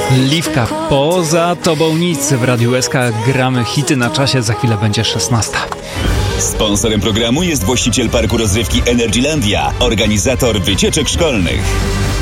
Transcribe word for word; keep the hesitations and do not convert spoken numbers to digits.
Liwka, poza tobą nic. W Radiu S K gramy hity na czasie, za chwilę będzie szesnasta. Sponsorem programu jest właściciel parku rozrywki Energylandia, organizator wycieczek szkolnych.